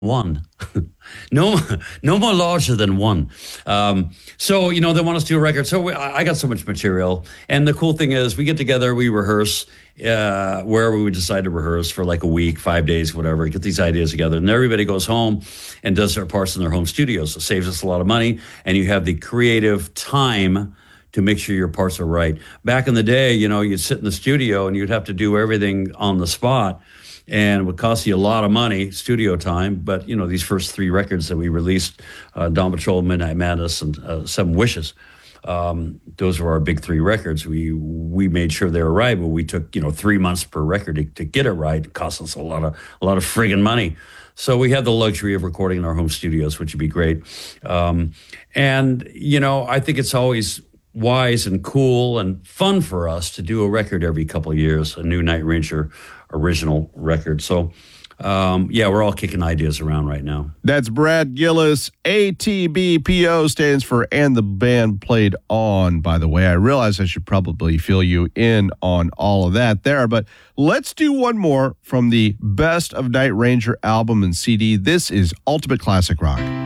One. No, no more larger than one. They want us to do a record. So I got so much material. And the cool thing is we get together, we rehearse wherever we decide to rehearse for like a week, 5 days, whatever, get these ideas together. And everybody goes home and does their parts in their home studios. So it saves us a lot of money. And you have the creative time to make sure your parts are right. Back in the day, you'd sit in the studio and you'd have to do everything on the spot, and it would cost you a lot of money, studio time. But, these first three records that we released, Dawn Patrol, Midnight Madness, and Seven Wishes, those were our big three records. We made sure they were right, but we took, 3 months per record to get it right. It cost us a lot of friggin' money. So we had the luxury of recording in our home studios, which would be great. I think it's always wise and cool and fun for us to do a record every couple of years, a new Night Ranger original record. So, we're all kicking ideas around right now. That's Brad Gillis. ATBPO stands for And the Band Played On, by the way. I realize I should probably fill you in on all of that there, but let's do one more from the Best of Night Ranger album and CD. This is Ultimate Classic Rock.